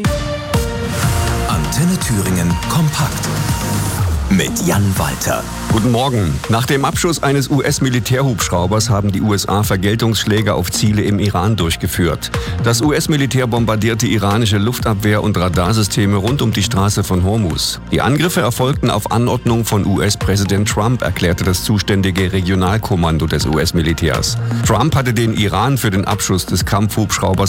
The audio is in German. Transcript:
Antenne Thüringen kompakt mit Jan Walter. Guten Morgen. Nach dem Abschuss eines US-Militärhubschraubers haben die USA Vergeltungsschläge auf Ziele im Iran durchgeführt. Das US-Militär bombardierte iranische Luftabwehr- und Radarsysteme rund um die Straße von Hormuz. Die Angriffe erfolgten auf Anordnung von US-Präsident Trump, erklärte das zuständige Regionalkommando des US-Militärs. Trump hatte den Iran für den Abschuss des Kampfhubschraubers